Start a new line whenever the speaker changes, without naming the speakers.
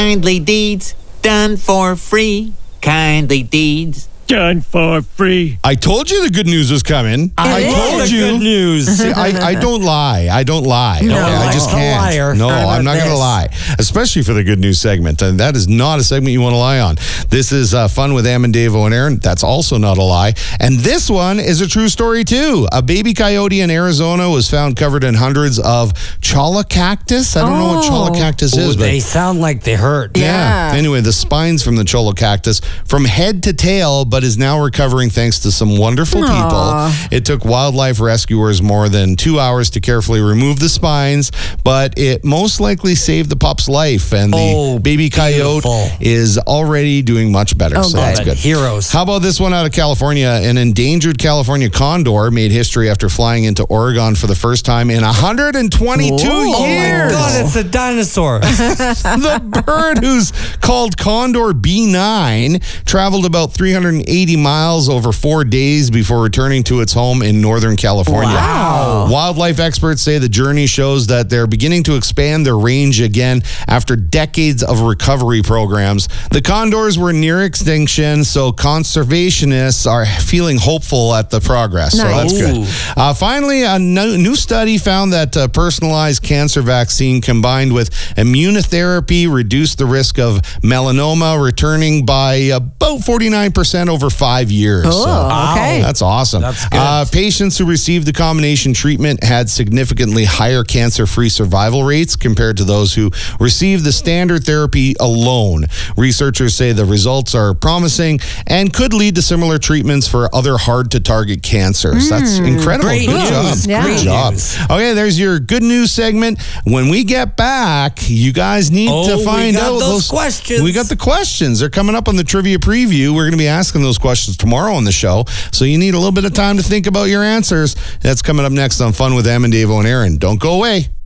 Kindly deeds done for free. Kindly deeds
done for free.
I told you the good news was coming. I told you.
Good news.
See, I don't lie. I don't lie.
No,
okay? I just
I'm a
can't.
liar.
No,
How
I'm
about
not going to
this?
lie, especially for the good news segment. And that is not a segment you want to lie on. This is Fun with Am and Davo and Aaron. That's also not a lie. And this one is a true story too. A baby coyote in Arizona was found covered in hundreds of cholla cactus. I don't know what cholla cactus is, but
They sound like they hurt.
yeah. Anyway, the spines from the cholla cactus from head to tail, but is now recovering thanks to some wonderful people. It took wildlife rescuers more than 2 hours to carefully remove the spines, but it most likely saved the pup's life, and the baby coyote
beautiful.
is already doing much better. So that's good.
Heroes.
How about this one out of California? An endangered California condor made history after flying into Oregon for the first time in 122 years.
Oh my God, it's a dinosaur.
The bird, who's called Condor B9, traveled about 380 miles over 4 days before returning to its home in Northern California.
Wow.
Wildlife experts say the journey shows that they're beginning to expand their range again after decades of recovery programs. The condors were near extinction, so conservationists are feeling hopeful at the progress. So that's good. Finally, a new study found that a personalized cancer vaccine combined with immunotherapy reduced the risk of melanoma, returning by about 49% over 5 years.
Okay.
That's awesome.
That's good.
Patients who received the combination treatment had significantly higher cancer-free survival rates compared to those who received the standard therapy alone. Researchers say the results are promising and could lead to similar treatments for other hard-to-target cancers. That's incredible.
Great
Good job.
news.
Yeah.
Good
Great
job.
news.
Okay, there's your good news segment. When we get back, you guys need to find
we got
out
those questions.
We got the questions. They're coming up on the trivia preview. We're going to be asking those questions tomorrow on the show, so you need a little bit of time to think about your answers. That's coming up next on Fun with Am and Davo and Aaron. Don't go away.